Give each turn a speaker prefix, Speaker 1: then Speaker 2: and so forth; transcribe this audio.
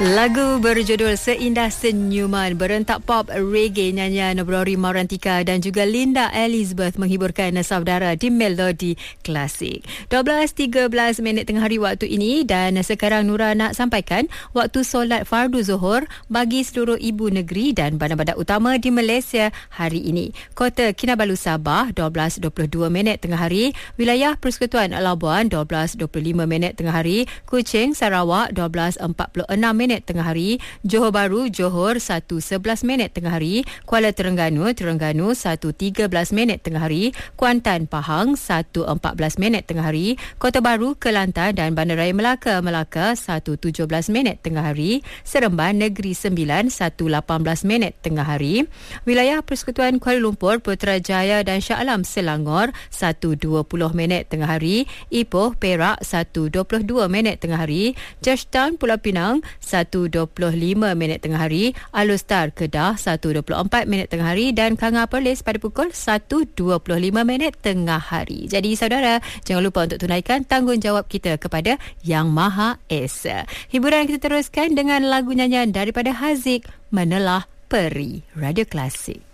Speaker 1: Lagu berjudul Seindah Senyuman berentak pop reggae nyanyian Rory Maurantika dan juga Linda Elizabeth menghiburkan saudara di Melodi Klasik. 12.13 minit tengah hari waktu ini dan sekarang Nura nak sampaikan waktu solat fardu Zuhur bagi seluruh ibu negeri dan bandar-bandar utama di Malaysia hari ini. Kota Kinabalu Sabah 12.22 minit tengah hari, wilayah Persekutuan Labuan 12.25 minit tengah hari, Kuching Sarawak 12.46 minit tengah hari, Johor Bahru Johor 1.11 minit tengah hari, Kuala Terengganu 1.13 minit tengah hari, Kuantan Pahang 1.14 minit tengah hari, Kota Baru Kelantan dan Bandaraya Melaka 1.17 minit tengah hari, Seremban Negeri Sembilan 1.18 minit tengah hari, wilayah Persekutuan Kuala Lumpur Putrajaya dan Shah Alam Selangor 1.20 minit tengah hari, Ipoh Perak 1.22 minit tengah hari, Georgetown Pulau Pinang 1.25 minit tengah hari, Alustar Kedah 1.24 minit tengah hari dan Kanga Perlis pada pukul 1.25 minit tengah hari. Jadi saudara, jangan lupa untuk tunaikan tanggungjawab kita kepada Yang Maha Esa. Hiburan kita teruskan dengan lagu nyanyian daripada Haziq, Menelah Peri, Radio Klasik.